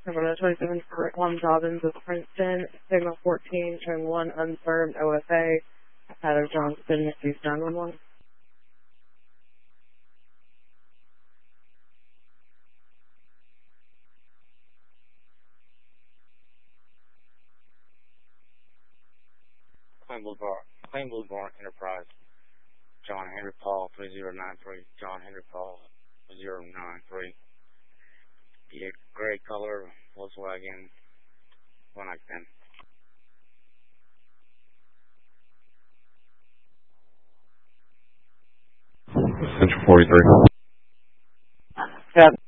Number 27 for Plum Dobbins of Princeton, signal 14, showing 1 unserved OFA, Heather Johnston, East 911. Plain Boulevard Enterprise, John Henry Paul 3093, John Henry Paul 093. The gray color Volkswagen 110. Central 43. Yeah.